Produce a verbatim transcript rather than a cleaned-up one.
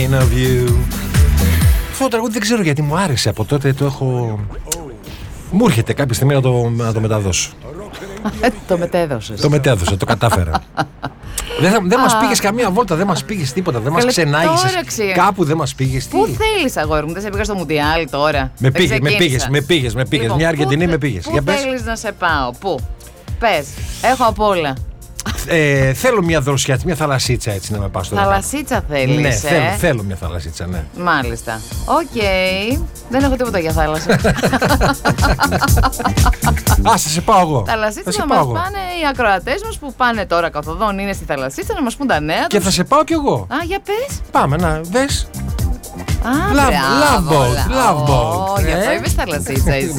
thinking of you. Αυτό το τραγούδι δεν ξέρω γιατί μου άρεσε. Από τότε το έχω. Μου έρχεται κάποια στιγμή να το, να το μεταδώσω. Το μετέδωσες. Το μετέδωσα, το κατάφερα. Δεν, δεν μας πήγες καμία βόλτα, δεν μας πήγες τίποτα, δεν μας ξενάγησες. Κάπου δεν μας πήγες. Πού θέλεις, αγόρι μου, δεν σε πήγα στο Μουντιάλ τώρα? Με πήγες, με πήγες, με πήγες, με πήγες. Μια Αργεντινή με πήγες. Πού θέλεις να σε πάω, πού? Πες, έχω απ' όλα. Ε, θέλω μια δροσιά, μια θαλασσίτσα έτσι να με πας τώρα. Θαλασσίτσα θέλεις? Ναι, ε? θέλω, θέλω μια θαλασσίτσα, ναι. Μάλιστα. Οκ. Okay. Δεν έχω τίποτα για θάλασσα. Α, θα σε πάω εγώ. Θαλασσίτσα να μας πάω. Πάνε οι ακροατές μας που πάνε τώρα καθοδόν, είναι στη θαλασσίτσα να μας πούν τα νέα τους. Και θα σε πάω κι εγώ. Α, για πες. Πάμε να δες. Α, love, love boat, love boat. Γι' αυτό είπες θαλασσίτσα εσύ.